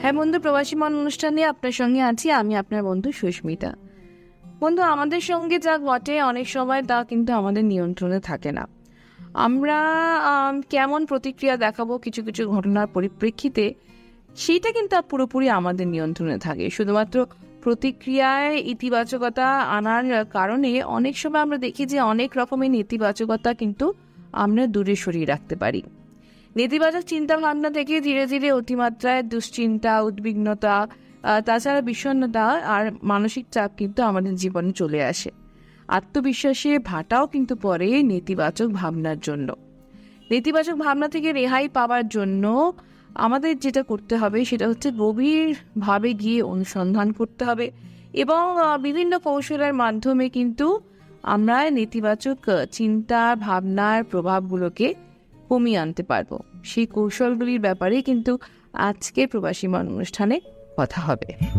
হ্যাঁ বন্ধু, প্রবাসী মন অনুষ্ঠানে আপনার সঙ্গে আছি আমি, আপনার বন্ধু সুস্মিতা। বন্ধু, আমাদের সঙ্গে যা ঘটে অনেক সময় তা কিন্তু আমাদের নিয়ন্ত্রণে থাকে না। আমরা কেমন প্রতিক্রিয়া দেখাবো কিছু কিছু ঘটনার পরিপ্রেক্ষিতে, সেইটা কিন্তু পুরোপুরি আমাদের নিয়ন্ত্রণে থাকে। শুধুমাত্র প্রতিক্রিয়ায় ইতিবাচকতা আনার কারণে অনেক সময় আমরা দেখি যে অনেক রকমের নেতিবাচকতা কিন্তু আমরা দূরে সরিয়ে রাখতে পারি। নেতিবাচক চিন্তা ভাবনা থেকে ধীরে ধীরে অতিমাত্রায় দুশ্চিন্তা, উদ্বিগ্নতা, তাছাড়া বিষণ্ণতা আর মানসিক চাপ কিন্তু আমাদের জীবনে চলে আসে। আত্মবিশ্বাসে ভাটাও কিন্তু পড়ে নেতিবাচক ভাবনার জন্য। নেতিবাচক ভাবনা থেকে রেহাই পাওয়ার জন্য আমাদের যেটা করতে হবে সেটা হচ্ছে গভীরভাবে গিয়ে অনুসন্ধান করতে হবে এবং বিভিন্ন কৌশলের মাধ্যমে কিন্তু আমরা নেতিবাচক চিন্তা ভাবনার প্রভাবগুলোকে কমিয়ে আনতে পারবো। সেই কৌশলগুলির ব্যাপারে কিন্তু আজকে প্রবাসী মন অনুষ্ঠানে কথা হবে।